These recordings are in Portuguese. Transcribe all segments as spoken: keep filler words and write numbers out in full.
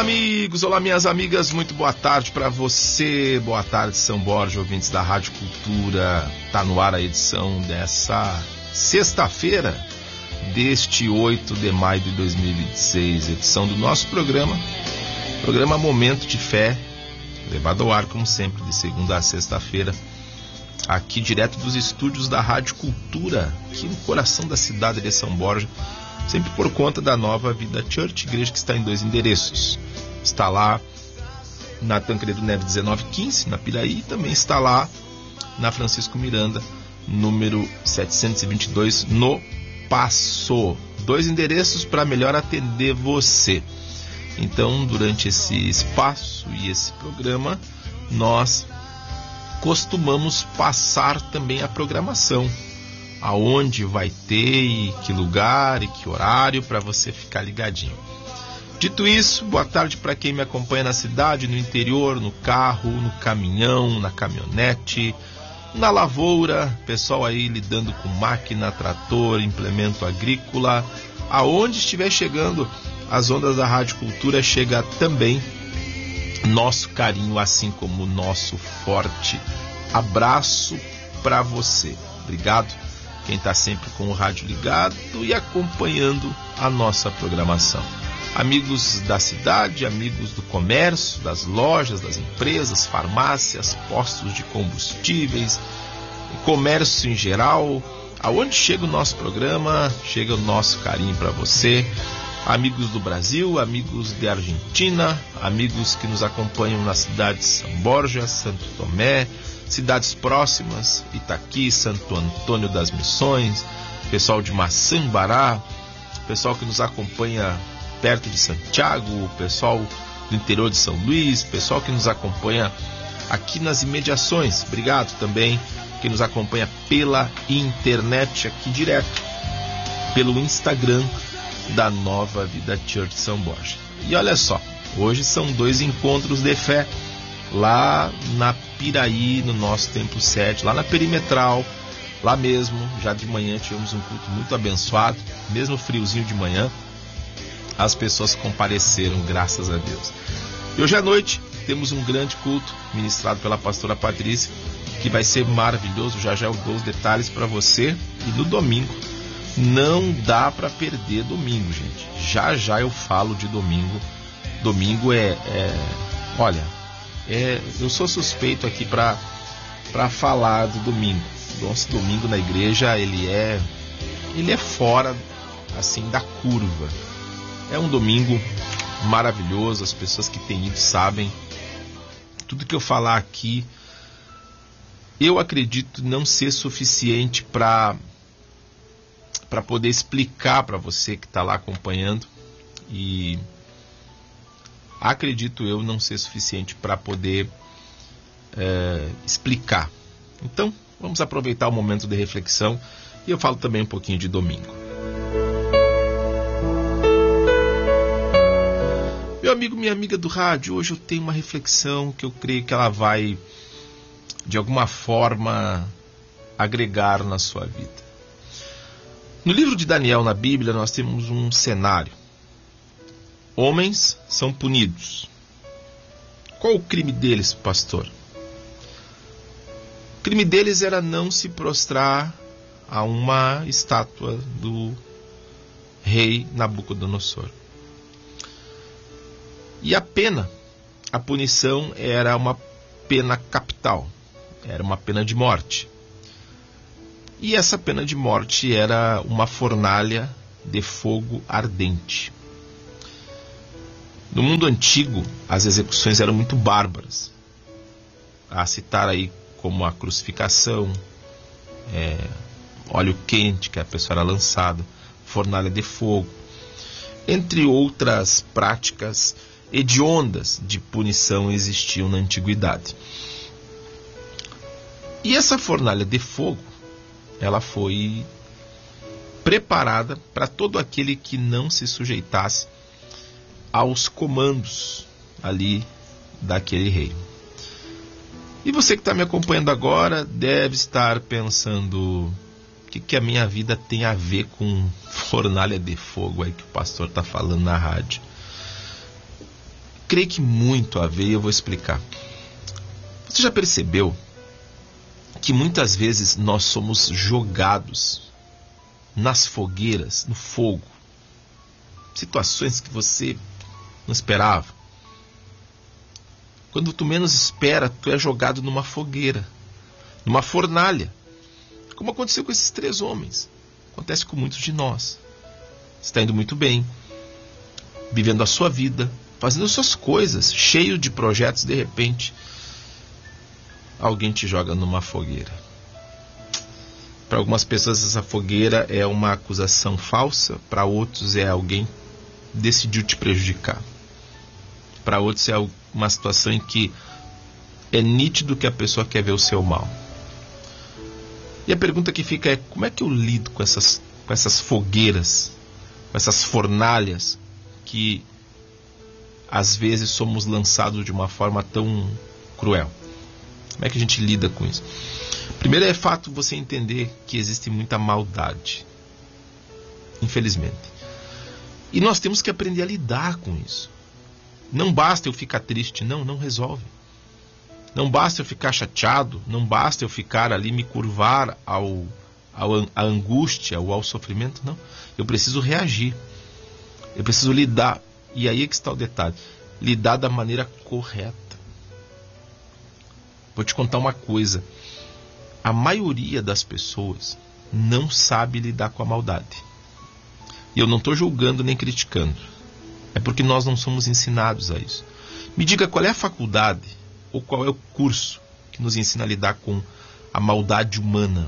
amigos, olá minhas amigas, muito boa tarde para você, boa tarde São Borja, ouvintes da Rádio Cultura. Tá no ar a edição dessa sexta-feira, deste oito de maio de dois mil e vinte e seis, edição do nosso programa, programa Momento de Fé, levado ao ar como sempre, de segunda a sexta-feira, aqui direto dos estúdios da Rádio Cultura, aqui no coração da cidade de São Borja, sempre por conta da Nova Vida Church, igreja que está em dois endereços. Está lá na Tancredo Neves dezenove quinze, na Piraí, e também está lá na Francisco Miranda, número setecentos e vinte e dois, no Passo. Dois endereços para melhor atender você. Então, durante esse espaço e esse programa, nós costumamos passar também a programação, aonde vai ter e que lugar e que horário para você ficar ligadinho. Dito isso, boa tarde para quem me acompanha na cidade, no interior, no carro, no caminhão, na caminhonete, na lavoura, pessoal aí lidando com máquina, trator, implemento agrícola, aonde estiver chegando as ondas da Rádio Cultura, chega também nosso carinho, assim como o nosso forte abraço para você. Obrigado quem está sempre com o rádio ligado e acompanhando a nossa programação. Amigos da cidade, amigos do comércio, das lojas, das empresas, farmácias, postos de combustíveis, comércio em geral, aonde chega o nosso programa, chega o nosso carinho para você. Amigos do Brasil, amigos de Argentina, amigos que nos acompanham na cidade de São Borja, Santo Tomé, cidades próximas, Itaqui, Santo Antônio das Missões, pessoal de Maçambará, pessoal que nos acompanha perto de Santiago, pessoal do interior de São Luís, pessoal que nos acompanha aqui nas imediações. Obrigado também quem nos acompanha pela internet aqui direto, pelo Instagram da Nova Vida Church São Borja. E olha só, hoje são dois encontros de fé lá na Piraí, no nosso Templo sete, lá na Perimetral, lá mesmo. Já de manhã tivemos um culto muito abençoado, mesmo friozinho de manhã, as pessoas compareceram, graças a Deus. E hoje à noite temos um grande culto ministrado pela pastora Patrícia, que vai ser maravilhoso. Já já eu dou os detalhes para você. E no domingo, não dá para perder domingo, gente. Já já eu falo de domingo. Domingo é, é olha, é, eu sou suspeito aqui para para falar do domingo. Nosso domingo na igreja, ele é ele é fora assim da curva. É um domingo maravilhoso. As pessoas que têm ido sabem. Tudo que eu falar aqui, eu acredito não ser suficiente para para poder explicar para você que está lá acompanhando, e acredito eu não ser suficiente para poder é, explicar. Então, vamos aproveitar o momento de reflexão e eu falo também um pouquinho de domingo. Meu amigo, minha amiga do rádio, hoje eu tenho uma reflexão que eu creio que ela vai, de alguma forma, agregar na sua vida. No livro de Daniel, na Bíblia, nós temos um cenário. Homens são punidos. Qual o crime deles, pastor? O crime deles era não se prostrar a uma estátua do rei Nabucodonosor. E a pena, a punição era uma pena capital, era uma pena de morte. E essa pena de morte era uma fornalha de fogo ardente. No mundo antigo, as execuções eram muito bárbaras. A citar aí como a crucificação, é, óleo quente, que a pessoa era lançada, fornalha de fogo, entre outras práticas hediondas de punição existiam na antiguidade. E essa fornalha de fogo, ela foi preparada para todo aquele que não se sujeitasse aos comandos ali daquele rei. E você que está me acompanhando agora deve estar pensando: o que, que a minha vida tem a ver com fornalha de fogo aí que o pastor está falando na rádio? creio que muito a ver, e eu vou explicar. Você já percebeu que muitas vezes nós somos jogados nas fogueiras, no fogo? Situações que você não esperava. Quando tu menos espera, tu é jogado numa fogueira, numa fornalha. Como aconteceu com esses três homens. Acontece com muitos de nós. Você está indo muito bem, vivendo a sua vida, fazendo as suas coisas, cheio de projetos, de repente alguém te joga numa fogueira. Para algumas pessoas essa fogueira é uma acusação falsa, para outros é alguém que decidiu te prejudicar. Para outros é uma situação em que é nítido que a pessoa quer ver o seu mal. E a pergunta que fica é: como é que eu lido com essas, com essas fogueiras, com essas fornalhas que às vezes somos lançados de uma forma tão cruel? Como é que a gente lida com isso? Primeiro é fato você entender que existe muita maldade, infelizmente. E nós temos que aprender a lidar com isso. Não basta eu ficar triste, não, não resolve. Não basta eu ficar chateado, não basta eu ficar ali, me curvar ao, ao, à angústia ou ao sofrimento, não. Eu preciso reagir. Eu preciso lidar. E aí é que está o detalhe. Lidar da maneira correta. Vou te contar uma coisa. A maioria das pessoas não sabe lidar com a maldade. E eu não estou julgando nem criticando. É porque nós não somos ensinados a isso. Me diga qual é a faculdade ou qual é o curso que nos ensina a lidar com a maldade humana.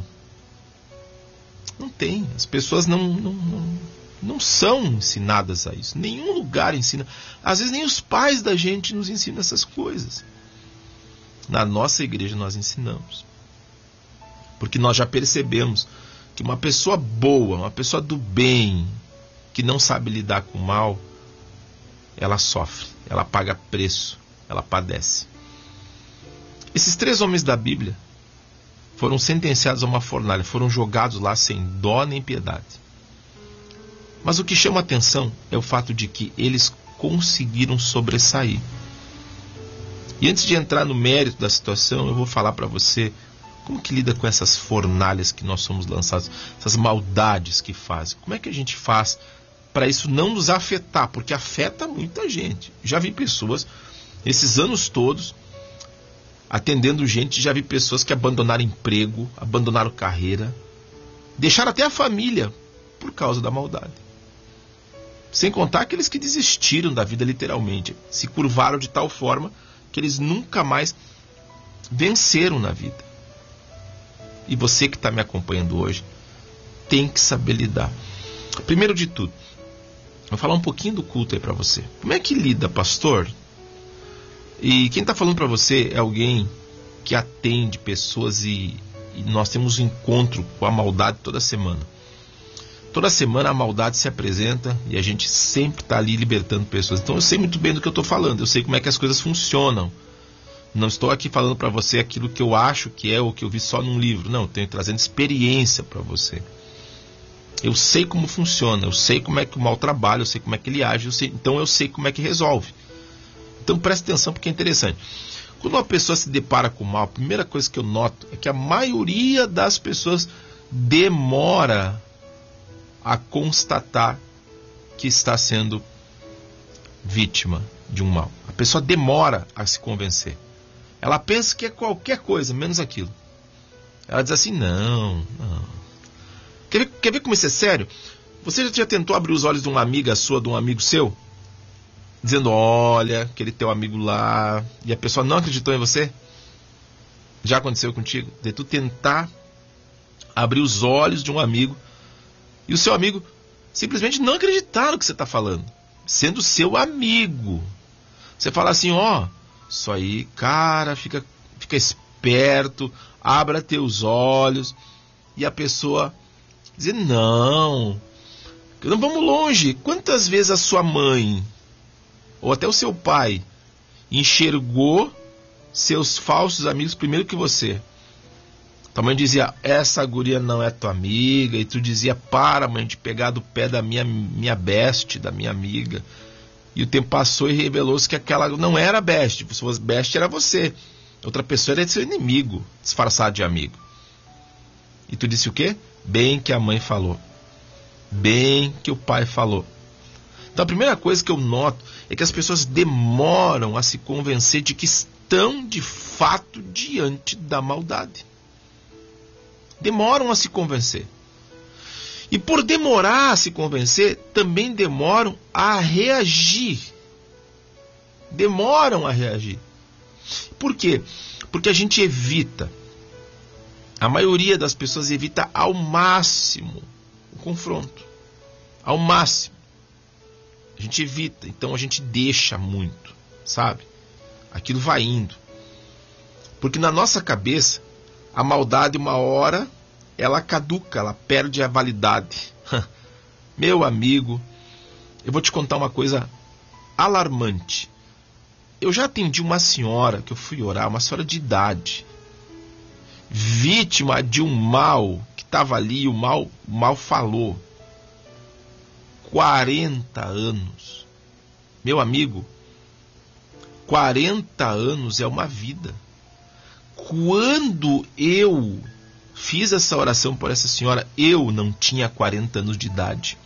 Não tem. As pessoas não, não, não, não são ensinadas a isso. Nenhum lugar ensina. Às vezes nem os pais da gente nos ensinam essas coisas. Na nossa igreja nós ensinamos. Porque nós já percebemos que uma pessoa boa, uma pessoa do bem, que não sabe lidar com o mal, ela sofre, ela paga preço, ela padece. Esses três homens da Bíblia foram sentenciados a uma fornalha, foram jogados lá sem dó nem piedade. Mas o que chama a atenção é o fato de que eles conseguiram sobressair. E antes de entrar no mérito da situação, eu vou falar para você como que lida com essas fornalhas que nós somos lançados, essas maldades que fazem. Como é que a gente faz para isso não nos afetar? Porque afeta muita gente. Já vi pessoas, esses anos todos, atendendo gente, já vi pessoas que abandonaram emprego, abandonaram carreira, deixaram até a família por causa da maldade. Sem contar aqueles que desistiram da vida literalmente, se curvaram de tal forma que eles nunca mais venceram na vida. E você que está me acompanhando hoje tem que saber lidar. Primeiro de tudo, vou falar um pouquinho do culto aí para você. Como é que lida, pastor? E quem está falando para você é alguém que atende pessoas e, e nós temos um encontro com a maldade toda semana. Toda semana a maldade se apresenta e a gente sempre está ali libertando pessoas. Então eu sei muito bem do que eu estou falando, eu sei como é que as coisas funcionam. Não estou aqui falando para você aquilo que eu acho que é ou que eu vi só num livro. Não, estou trazendo experiência para você. Eu sei como funciona, eu sei como é que o mal trabalha, eu sei como é que ele age, eu sei, então eu sei como é que resolve. Então preste atenção porque é interessante. Quando uma pessoa se depara com o mal, a primeira coisa que eu noto é que a maioria das pessoas demora a constatar que está sendo vítima de um mal. A pessoa demora a se convencer. Ela pensa que é qualquer coisa, menos aquilo. Ela diz assim, não, não. Quer ver, quer ver como isso é sério? Você já tentou abrir os olhos de uma amiga sua, de um amigo seu? Dizendo, olha, aquele teu amigo lá, e a pessoa não acreditou em você? Já aconteceu contigo? De tu tentar abrir os olhos de um amigo e o seu amigo simplesmente não acreditar no que você está falando, sendo seu amigo. Você fala assim, ó, isso aí, cara, fica, fica esperto, abra teus olhos, e a pessoa diz, não, não vamos longe. Quantas vezes a sua mãe ou até o seu pai enxergou seus falsos amigos primeiro que você? Tua mãe dizia, essa guria não é tua amiga, e tu dizia, para, mãe, de pegar do pé da minha, minha beste, da minha amiga. E o tempo passou e revelou-se que aquela não era Beste. Se fosse Beste, era você. Outra pessoa era seu inimigo, disfarçado de amigo. E tu disse o quê? Bem que a mãe falou. Bem que o pai falou. Então a primeira coisa que eu noto é que as pessoas demoram a se convencer de que estão de fato diante da maldade. Demoram a se convencer. E por demorar a se convencer, também demoram a reagir. Demoram a reagir. Por quê? Porque a gente evita. A maioria das pessoas evita ao máximo o confronto. Ao máximo. A gente evita. Então a gente deixa muito. Sabe? Aquilo vai indo. Porque na nossa cabeça, a maldade uma hora... ela caduca, ela perde a validade. Meu amigo, eu vou te contar uma coisa alarmante. Eu já atendi uma senhora, que eu fui orar, uma senhora de idade, vítima de um mal que estava ali, o mal, o mal falou. quarenta anos. Meu amigo, quarenta anos é uma vida. Quando eu fiz essa oração por essa senhora, eu não tinha quarenta anos de idade.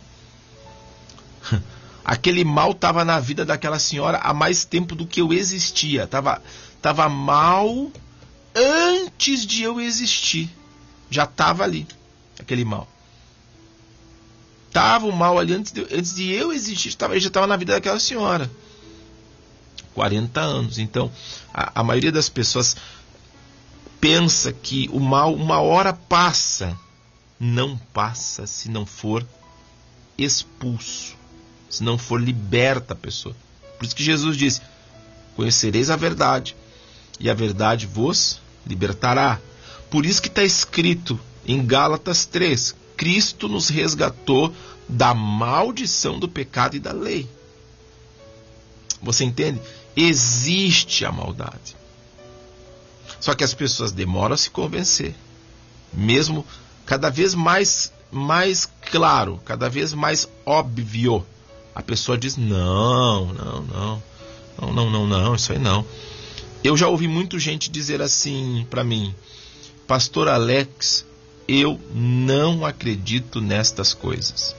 Aquele mal estava na vida daquela senhora há mais tempo do que eu existia. Estava tava mal antes de eu existir. Já estava ali, aquele mal. Estava o mal ali antes de, antes de eu existir. Tava, já estava na vida daquela senhora. quarenta anos. Então, a, a maioria das pessoas pensa que o mal uma hora passa. Não passa se não for expulso, se não for liberta a pessoa. Por isso que Jesus disse: conhecereis a verdade, e a verdade vos libertará. Por isso que está escrito em Gálatas três: Cristo nos resgatou da maldição do pecado e da lei. Você entende? Existe a maldade. Só que as pessoas demoram a se convencer. Mesmo cada vez mais, mais claro, cada vez mais óbvio, a pessoa diz: não, não, não, não, não, não, não, isso aí não. Eu já ouvi muita gente dizer assim para mim: Pastor Alex, eu não acredito nestas coisas.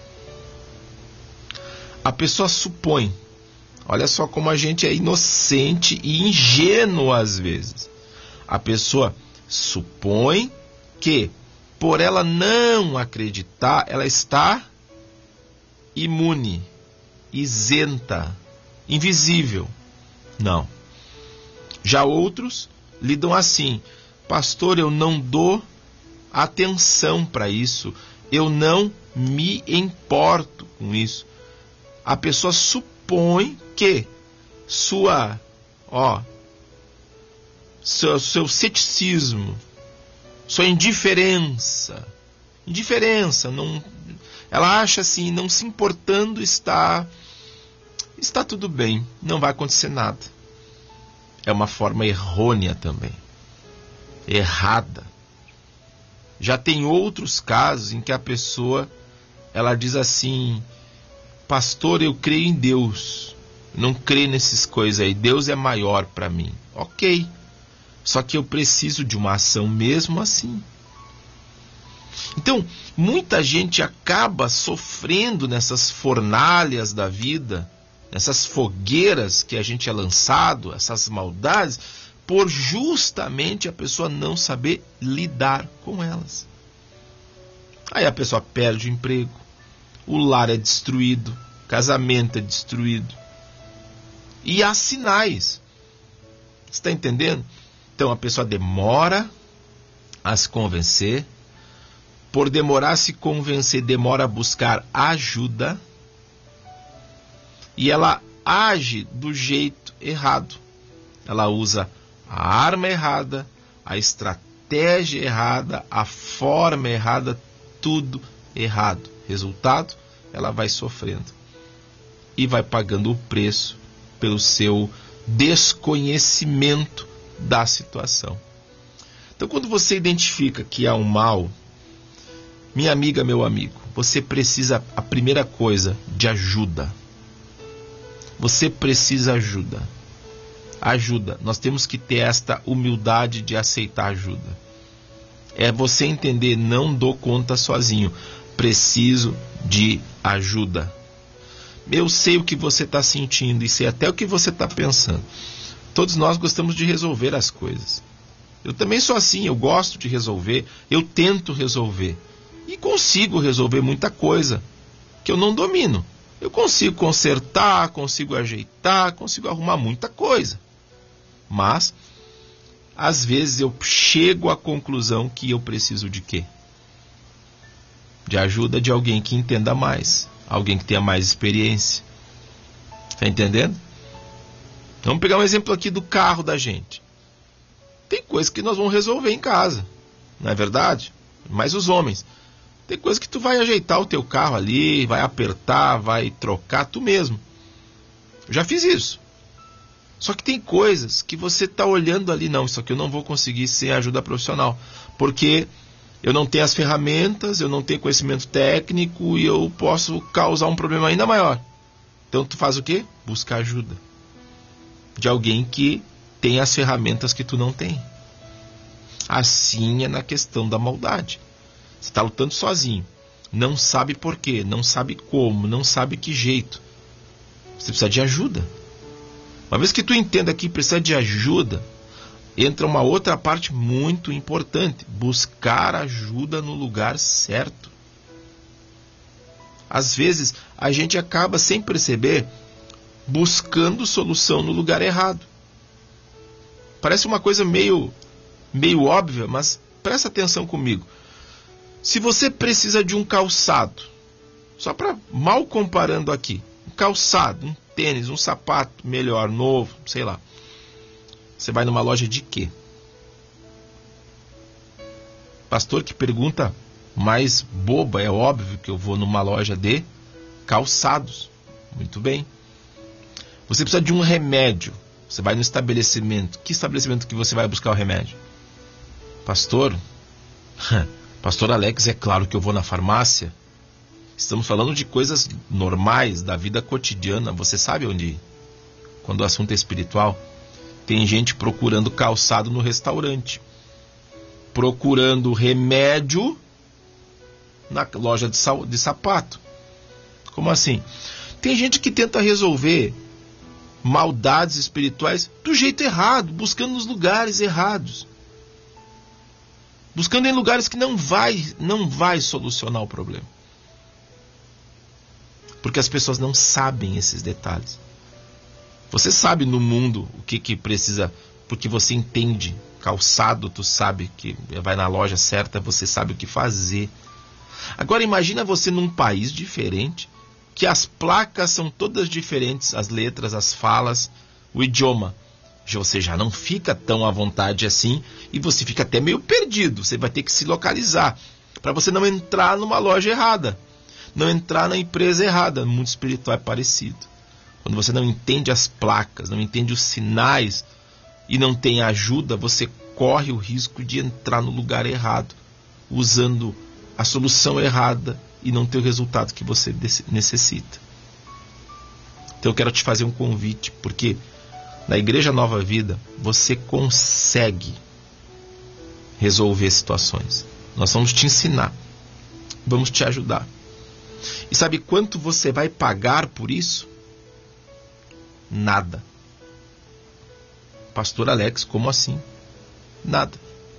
A pessoa supõe. Olha só como a gente é inocente e ingênuo às vezes. A pessoa supõe que, por ela não acreditar, ela está imune, isenta, invisível. Não. Já outros lidam assim: pastor, eu não dou atenção para isso, eu não me importo com isso. A pessoa supõe que sua, ó, seu, seu ceticismo, sua indiferença, indiferença, não, ela acha assim, não se importando, está, está tudo bem, não vai acontecer nada. É uma forma errônea também, errada. Já tem outros casos em que a pessoa, ela diz assim: pastor, eu creio em Deus, não creio nessas coisas aí, Deus é maior para mim. Ok, só que eu preciso de uma ação mesmo assim. Então, muita gente acaba sofrendo nessas fornalhas da vida, nessas fogueiras que a gente é lançado, essas maldades, por justamente a pessoa não saber lidar com elas. Aí a pessoa perde o emprego, o lar é destruído, o casamento é destruído. E há sinais. Você está entendendo? Então a pessoa demora a se convencer. Por demorar a se convencer, demora a buscar ajuda. E ela age do jeito errado. Ela usa a arma errada, a estratégia errada, a forma errada, tudo errado. Resultado, ela vai sofrendo. E vai pagando o preço pelo seu desconhecimento da situação. Então, quando você identifica que há um mal, minha amiga, meu amigo, você precisa, a primeira coisa, de ajuda. Você precisa ajuda. Ajuda. Nós temos que ter esta humildade de aceitar ajuda. É você entender, não dou conta sozinho. Preciso de ajuda. Eu sei o que você está sentindo e sei até o que você está pensando. Todos nós gostamos de resolver as coisas. Eu também sou assim, eu gosto de resolver, eu tento resolver. E consigo resolver muita coisa que eu não domino. Eu consigo consertar, consigo ajeitar, consigo arrumar muita coisa. Mas, às vezes eu chego à conclusão que eu preciso de quê? De ajuda de alguém que entenda mais. Alguém que tenha mais experiência. Está entendendo? Vamos pegar um exemplo aqui do carro da gente. Tem coisas que nós vamos resolver em casa. Não é verdade? Mas os homens. Tem coisas que tu vai ajeitar o teu carro ali, vai apertar, vai trocar tu mesmo. Eu já fiz isso. Só que tem coisas que você está olhando ali, não, isso aqui eu não vou conseguir sem ajuda profissional. Porque eu não tenho as ferramentas, eu não tenho conhecimento técnico e eu posso causar um problema ainda maior. Então tu faz o quê? Busca ajuda de alguém que tem as ferramentas que tu não tem. Assim é na questão da maldade. Você está lutando sozinho. Não sabe por quê, não sabe como, não sabe que jeito. Você precisa de ajuda. Uma vez que tu entenda que precisa de ajuda, entra uma outra parte muito importante. Buscar ajuda no lugar certo. Às vezes, a gente acaba, sem perceber, buscando solução no lugar errado. Parece uma coisa meio, meio óbvia, mas presta atenção comigo. Se você precisa de um calçado, só para mal comparando aqui, um calçado, um tênis, um sapato melhor, novo, sei lá. Você vai numa loja de quê? Pastor que pergunta mais boba, é óbvio que eu vou numa loja de calçados. Muito bem. Você precisa de um remédio. Você vai no estabelecimento. Que estabelecimento que você vai buscar o remédio? Pastor? Pastor Alex, é claro que eu vou na farmácia. Estamos falando de coisas normais, da vida cotidiana. Você sabe onde ir? Quando o assunto é espiritual. Tem gente procurando calçado no restaurante. Procurando remédio na loja de, sal, de sapato. Como assim? Tem gente que tenta resolver maldades espirituais do jeito errado, buscando nos lugares errados. Buscando em lugares que não vai, não vai solucionar o problema. Porque as pessoas não sabem esses detalhes. Você sabe no mundo o que, que precisa, porque você entende. Calçado, tu sabe que vai na loja certa, você sabe o que fazer. Agora imagina você num país diferente, que as placas são todas diferentes, as letras, as falas, o idioma. Você já não fica tão à vontade assim e você fica até meio perdido. Você vai ter que se localizar para você não entrar numa loja errada, não entrar na empresa errada. No mundo espiritual é parecido. Quando você não entende as placas, não entende os sinais e não tem ajuda, você corre o risco de entrar no lugar errado, usando a solução errada e não ter o resultado que você necessita. Então eu quero te fazer um convite, porque na Igreja Nova Vida você consegue resolver situações. Nós vamos te ensinar, vamos te ajudar. E sabe quanto você vai pagar por isso? Nada. Pastor Alex, como assim? Nada.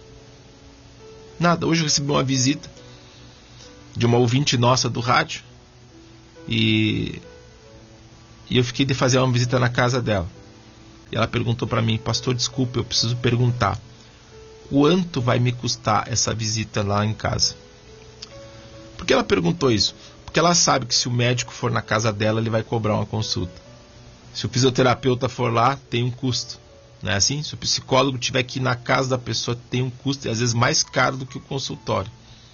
Nada. Hoje eu recebi uma visita de uma ouvinte nossa do rádio e, e eu fiquei de fazer uma visita na casa dela. E ela perguntou para mim: pastor, desculpa, eu preciso perguntar, quanto vai me custar essa visita lá em casa? Por que ela perguntou isso? Porque ela sabe que se o médico for na casa dela, ele vai cobrar uma consulta. Se o fisioterapeuta for lá, tem um custo. Não é assim? Se o psicólogo tiver que ir na casa da pessoa, tem um custo, e às vezes mais caro do que o consultório.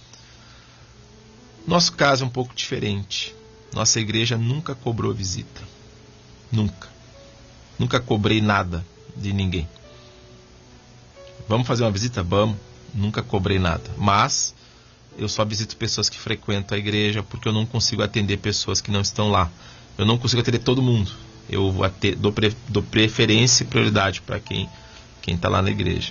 Nosso caso é um pouco diferente. Nossa igreja nunca cobrou visita. Nunca. Nunca cobrei nada de ninguém. Vamos fazer uma visita? Vamos. Nunca cobrei nada. Mas eu só visito pessoas que frequentam a igreja, porque eu não consigo atender pessoas que não estão lá. Eu não consigo atender todo mundo. eu vou ter, dou, pre, dou preferência e prioridade para quem quem está lá na igreja.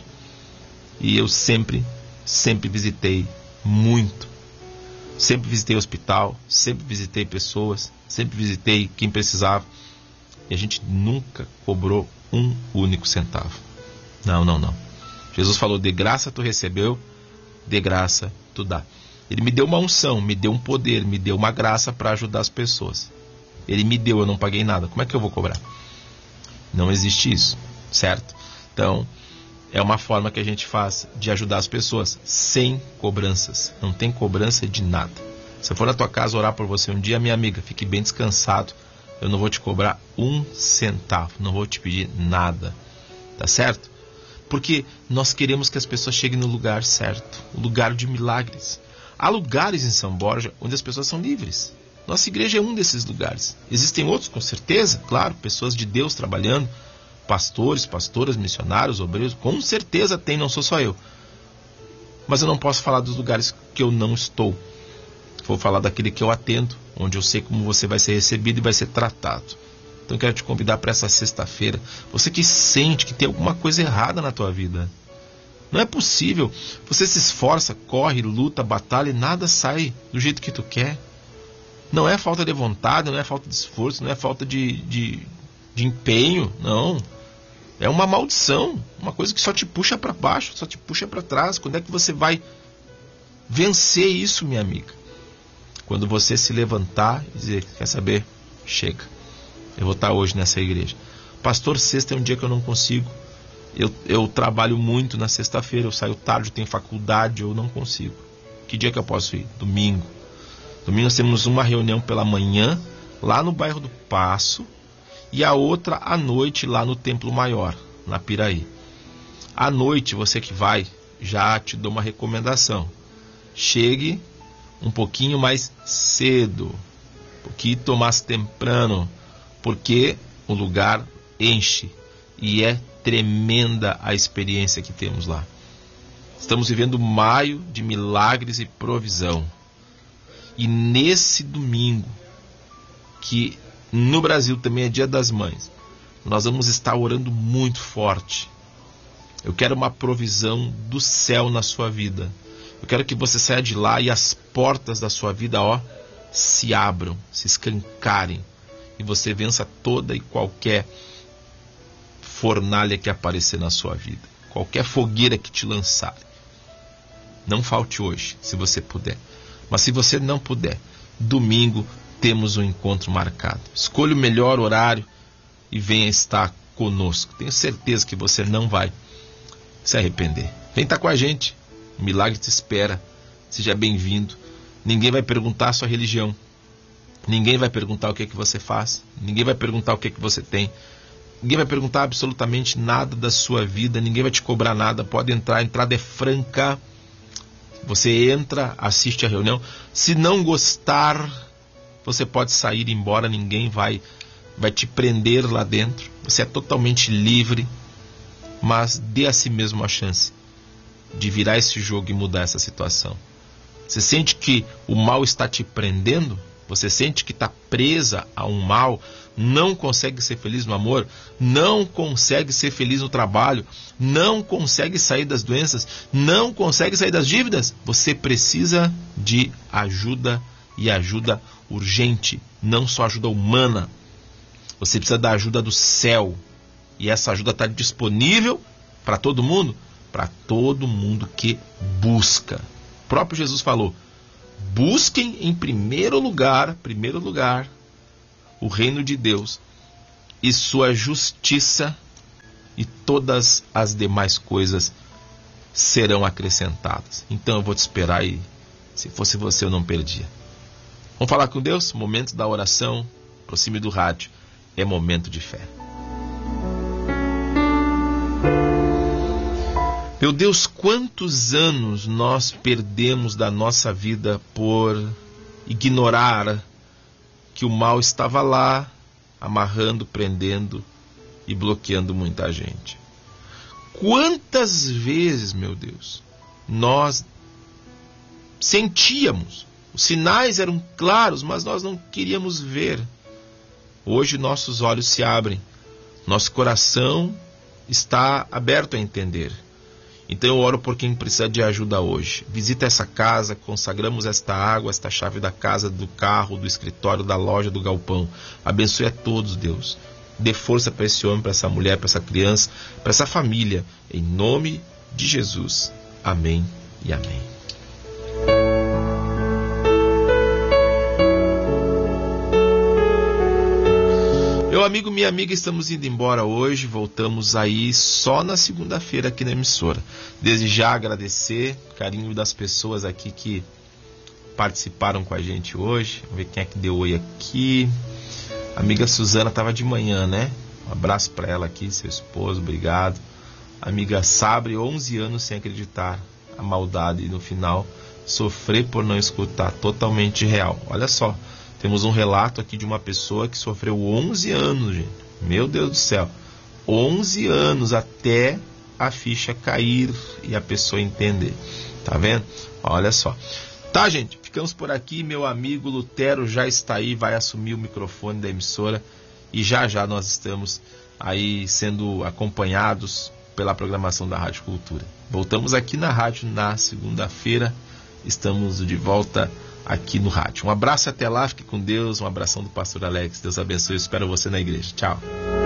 E eu sempre, sempre visitei muito. Sempre visitei hospital, sempre visitei pessoas, sempre visitei quem precisava. E a gente nunca cobrou um único centavo. Não, não, não. Jesus falou, de graça tu recebeu, de graça tu dá. Ele me deu uma unção, me deu um poder, me deu uma graça para ajudar as pessoas. Ele me deu, eu não paguei nada. Como é que eu vou cobrar? Não existe isso, certo? Então, é uma forma que a gente faz de ajudar as pessoas, sem cobranças. Não tem cobrança de nada. Se eu for na tua casa orar por você um dia, minha amiga, fique bem descansado. Eu não vou te cobrar um centavo, não vou te pedir nada. Tá certo? Porque nós queremos que as pessoas cheguem no lugar certo, o lugar de milagres. Há lugares em São Borja onde as pessoas são livres. Nossa igreja é um desses lugares. Existem outros, com certeza, claro, pessoas de Deus trabalhando, pastores, pastoras, missionários, obreiros, com certeza tem, não sou só eu. Mas eu não posso falar dos lugares que eu não estou. Vou falar daquele que eu atendo, onde eu sei como você vai ser recebido e vai ser tratado. Então eu quero te convidar para essa sexta-feira. Você que sente que tem alguma coisa errada na tua vida. Não é possível. Você se esforça, corre, luta, batalha e nada sai do jeito que tu quer. Não é falta de vontade, não é falta de esforço, não é falta de, de, de empenho, não. É uma maldição, uma coisa que só te puxa para baixo, só te puxa para trás. Quando é que você vai vencer isso, minha amiga? Quando você se levantar e dizer, quer saber? Chega. Eu vou estar hoje nessa igreja. Pastor, sexta é um dia que eu não consigo. Eu, eu trabalho muito na sexta-feira, eu saio tarde, eu tenho faculdade, eu não consigo. Que dia que eu posso ir? Domingo. Domingo nós temos uma reunião pela manhã, lá no bairro do Paço, e a outra à noite lá no Templo Maior, na Piraí. À noite, você que vai, já te dou uma recomendação. Chegue um pouquinho mais cedo, um pouquinho mais temprano, porque o lugar enche e é tremenda a experiência que temos lá. Estamos vivendo maio de milagres e provisão. E nesse domingo, que no Brasil também é Dia das Mães, nós vamos estar orando muito forte. Eu quero uma provisão do céu na sua vida. Eu quero que você saia de lá e as portas da sua vida, ó, se abram, se escancarem. E você vença toda e qualquer fornalha que aparecer na sua vida. Qualquer fogueira que te lançar. Não falte hoje, se você puder. Mas se você não puder, domingo temos um encontro marcado. Escolha o melhor horário e venha estar conosco. Tenho certeza que você não vai se arrepender. Vem estar com a gente. O milagre te espera. Seja bem-vindo. Ninguém vai perguntar a sua religião. Ninguém vai perguntar o que é que você faz. Ninguém vai perguntar o que é que você tem. Ninguém vai perguntar absolutamente nada da sua vida. Ninguém vai te cobrar nada. Pode entrar. A entrada é franca. Você entra, assiste a reunião. Se não gostar, você pode sair e ir embora. Ninguém vai, vai te prender lá dentro. Você é totalmente livre. Mas dê a si mesmo a chance de virar esse jogo e mudar essa situação. Você sente que o mal está te prendendo? Você sente que está presa a um mal? Não consegue ser feliz no amor? Não consegue ser feliz no trabalho? Não consegue sair das doenças? Não consegue sair das dívidas? Você precisa de ajuda, e ajuda urgente. Não só ajuda humana. Você precisa da ajuda do céu. E essa ajuda está disponível para todo mundo? Para todo mundo que busca. O próprio Jesus falou, busquem em primeiro lugar, primeiro lugar, o reino de Deus e sua justiça, e todas as demais coisas serão acrescentadas. Então eu vou te esperar, e se fosse você eu não perdia. Vamos falar com Deus? Momento da oração, aproxime do rádio, é momento de fé. Meu Deus, quantos anos nós perdemos da nossa vida por ignorar que o mal estava lá, amarrando, prendendo e bloqueando muita gente. Quantas vezes, meu Deus, nós sentíamos, os sinais eram claros, mas nós não queríamos ver. Hoje nossos olhos se abrem, nosso coração está aberto a entender. Então eu oro por quem precisa de ajuda hoje. Visita essa casa, consagramos esta água, esta chave da casa, do carro, do escritório, da loja, do galpão. Abençoe a todos, Deus. Dê força para esse homem, para essa mulher, para essa criança, para essa família. Em nome de Jesus. Amém e amém. Meu amigo, minha amiga, estamos indo embora hoje, voltamos aí só na segunda-feira aqui na emissora. Desde já agradecer o carinho das pessoas aqui que participaram com a gente hoje. Vamos ver quem é que deu oi aqui. A amiga Suzana estava de manhã, né? Um abraço para ela aqui, seu esposo, obrigado. A amiga Sabre, onze anos sem acreditar a maldade e no final sofrer por não escutar, totalmente real. Olha só. Temos um relato aqui de uma pessoa que sofreu onze anos, gente. Meu Deus do céu. onze anos até a ficha cair e a pessoa entender. Tá vendo? Olha só. Tá, gente? Ficamos por aqui. Meu amigo Lutero já está aí, vai assumir o microfone da emissora. E já já nós estamos aí sendo acompanhados pela programação da Rádio Cultura. Voltamos aqui na rádio na segunda-feira. Estamos de volta aqui no rádio. Um abraço até lá, fique com Deus, um abração do pastor Alex, Deus abençoe, eu espero você na igreja. Tchau.